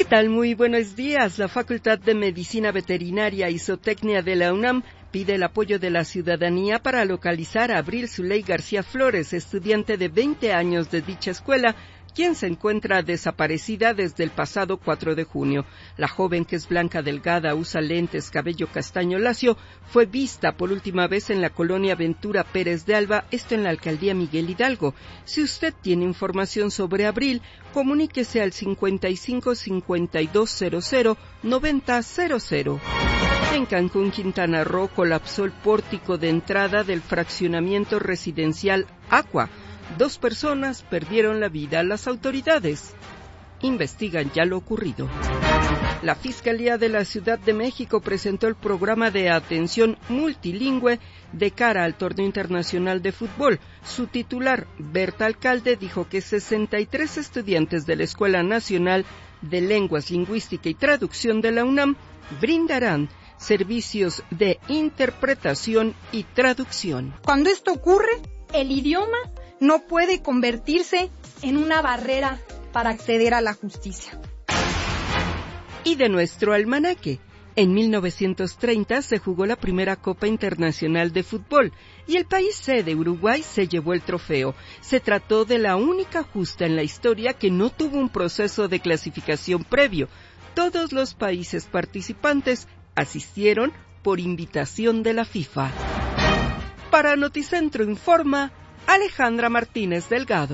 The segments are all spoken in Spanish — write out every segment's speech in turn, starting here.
tal? Muy buenos días. La Facultad de Medicina Veterinaria y Zootecnia de la UNAM pide el apoyo de la ciudadanía para localizar a Abril Zuley García Flores, estudiante de 20 años de dicha escuela, quien se encuentra desaparecida desde el pasado 4 de junio. La joven, que es blanca, delgada, usa lentes, cabello castaño lacio, fue vista por última vez en la colonia Ventura Pérez de Alba, esto en la alcaldía Miguel Hidalgo. Si usted tiene información sobre Abril, comuníquese al 55 5200 9000. En Cancún, Quintana Roo, colapsó el pórtico de entrada del fraccionamiento residencial Aqua. 2 personas perdieron la vida. Las autoridades investigan ya lo ocurrido. La Fiscalía de la Ciudad de México presentó el programa de atención multilingüe de cara al torneo internacional de fútbol. Su titular, Berta Alcalde, dijo que 63 estudiantes de la Escuela Nacional de Lenguas, Lingüística y Traducción de la UNAM brindarán servicios de interpretación y traducción. Cuando esto ocurre, el idioma no puede convertirse en una barrera para acceder a la justicia. Y de nuestro almanaque, en 1930 se jugó la primera Copa Internacional de Fútbol y el país sede, Uruguay, se llevó el trofeo. Se trató de la única justa en la historia que no tuvo un proceso de clasificación previo. Todos los países participantes asistieron por invitación de la FIFA. Para Noticentro informa Alejandra Martínez Delgado.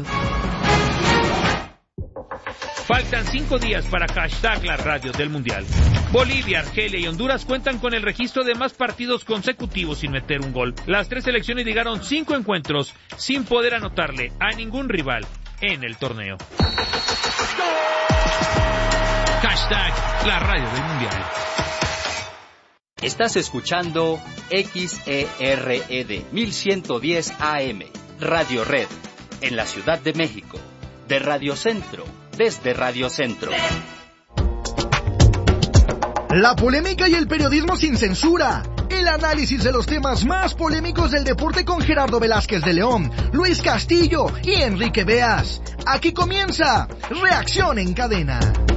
Faltan 5 días para hashtag las radios del Mundial. Bolivia, Argelia y Honduras cuentan con el registro de más partidos consecutivos sin meter un gol. Las 3 selecciones llegaron 5 encuentros sin poder anotarle a ningún rival en el torneo. Hashtag la radio del Mundial. Estás escuchando XERED 1110 AM, Radio Red, en la Ciudad de México, de Radio Centro, desde Radio Centro. La polémica y el periodismo sin censura. El análisis de los temas más polémicos del deporte con Gerardo Velázquez de León, Luis Castillo y Enrique Beas. Aquí comienza Reacción en Cadena.